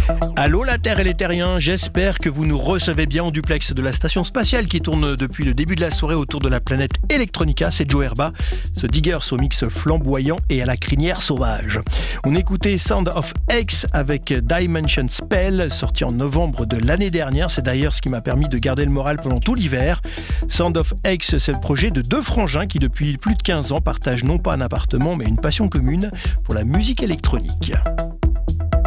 Allô la Terre et les Terriens, j'espère que vous nous recevez bien en duplex de la station spatiale qui tourne depuis le début de la soirée autour de la planète Electronica. C'est Joe Herba, ce Diggers au mix flamboyant et à la crinière sauvage. On écoutait Sound of X avec Dimension Spell, sorti en novembre de l'année dernière. C'est d'ailleurs ce qui m'a permis de garder le moral pendant tout l'hiver. Sound of X, c'est le projet de deux frangins qui depuis plus de 15 ans partagent non pas un appartement mais une passion commune pour la musique électronique.